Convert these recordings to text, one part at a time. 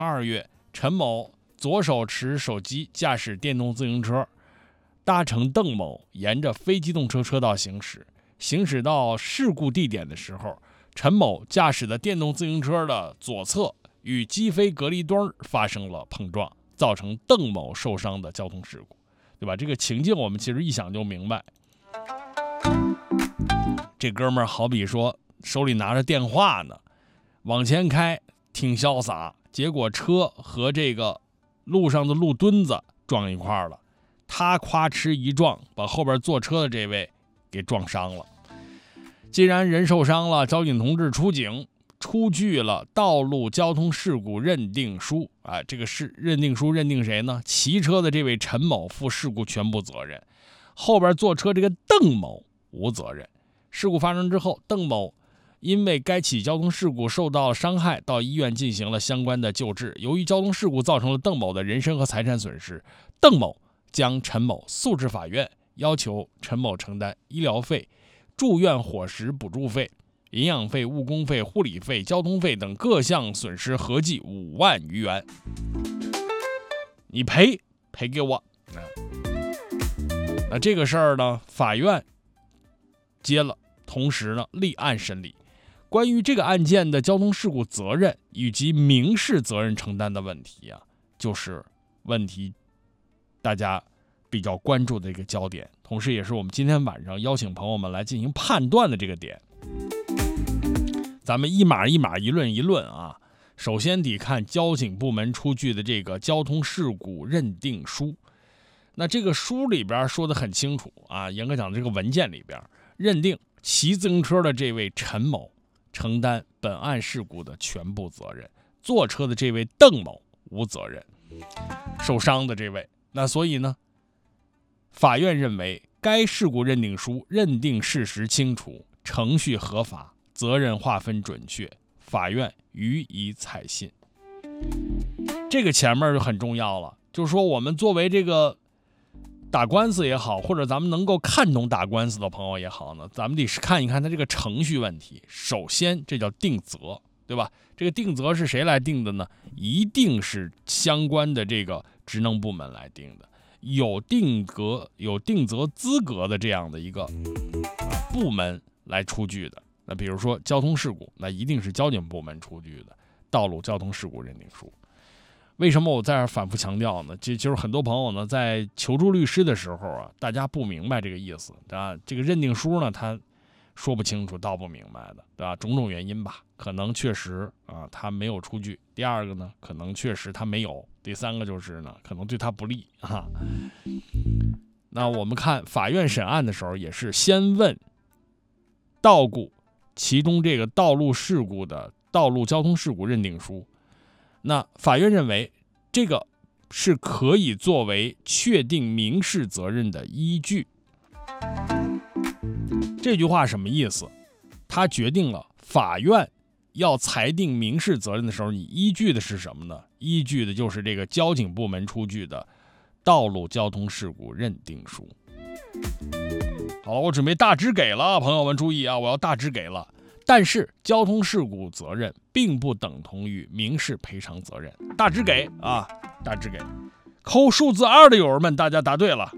2月，陈某左手持手机驾驶电动自行车搭乘邓某沿着非机动车车道行驶，行驶到事故地点的时候，陈某驾驶的电动自行车的左侧与机飞隔离墩发生了碰撞，造成邓某受伤的交通事故，对吧？这个情境我们其实一想就明白。这哥们儿好比说手里拿着电话呢，往前开挺潇洒，结果车和这个路上的路墩子撞一块了，他咵哧一撞，把后边坐车的这位给撞伤了。既然人受伤了，交警同志出警，出具了道路交通事故认定书啊，这个是认定书认定谁呢？骑车的这位陈某负事故全部责任，后边坐车这个邓某无责任。事故发生之后，邓某因为该起交通事故受到了伤害，到医院进行了相关的救治。由于交通事故造成了邓某的人身和财产损失，邓某将陈某诉至法院，要求陈某承担医疗费、住院伙食补助费、营养费、误工费、护理费、交通费等各项损失合计5万余元。你赔给我。那这个事儿呢，法院接了，同时呢立案审理。关于这个案件的交通事故责任以及民事责任承担的问题啊，就是问题大家比较关注的一个焦点，同时也是我们今天晚上邀请朋友们来进行判断的这个点。咱们一码一码一论一论啊。首先得看交警部门出具的这个交通事故认定书。那这个书里边说的很清楚啊，严格讲这个文件里边认定骑自行车的这位陈某承担本案事故的全部责任，坐车的这位邓某无责任，受伤的这位。那所以呢，法院认为该事故认定书认定事实清楚，程序合法，责任划分准确，法院予以采信。这个前面就很重要了，就是说我们作为这个打官司也好，或者咱们能够看懂打官司的朋友也好呢，咱们得看一看他这个程序问题。首先这叫定责，对吧？这个定责是谁来定的呢？一定是相关的这个职能部门来定的，有定责资格的这样的一个部门来出具的。那比如说交通事故，那一定是交警部门出具的道路交通事故认定书。为什么我在这儿反复强调呢？就是很多朋友呢在求助律师的时候啊，大家不明白这个意思啊。这个认定书呢，他说不清楚、道不明白的，对吧？种种原因吧，可能确实啊他没有出具。第二个呢，可能确实他没有。第三个就是呢，可能对他不利啊。那我们看法院审案的时候，也是先问道故其中这个道路事故的道路交通事故认定书。那法院认为这个是可以作为确定民事责任的依据。这句话什么意思？它决定了法院要裁定民事责任的时候，你依据的是什么呢？依据的就是这个交警部门出具的道路交通事故认定书。好了，我准备大致给了，朋友们注意啊，我要大致给了。但是交通事故责任并不等同于民事赔偿责任。大致给啊，大致给。扣数字2的友人们，大家答对了。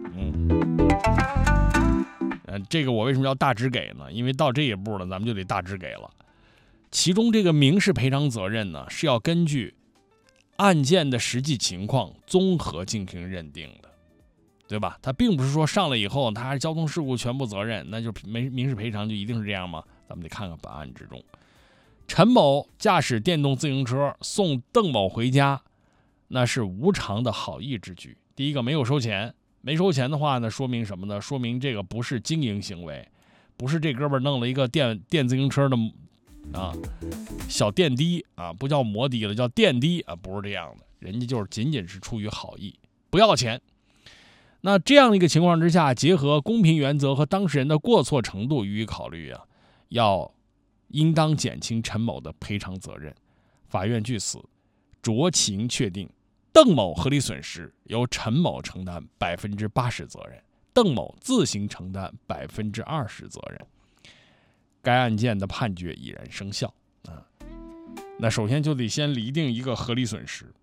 这个我为什么要大致给呢？因为到这一步呢，咱们就得大致给了。其中这个民事赔偿责任呢，是要根据案件的实际情况综合进行认定的，对吧？它并不是说上来以后它是交通事故全部责任，那就民事赔偿就一定是这样吗？咱们得看看本案之中，陈某驾驶电动自行车送邓某回家，那是无偿的好意之举。第一个没有收钱，没收钱的话呢，说明什么呢？说明这个不是经营行为，不是这哥们弄了一个电自行车的小电滴啊，不叫摩的了，叫电滴啊，不是这样的，人家就是仅仅是出于好意，不要钱。那这样的一个情况之下，结合公平原则和当事人的过错程度予以考虑啊，应当减轻陈某的赔偿责任。法院据此酌情确定，邓某合理损失由陈某承担80%责任，邓某自行承担20%责任。该案件的判决已然生效。 那首先就得先厘定一个合理损失。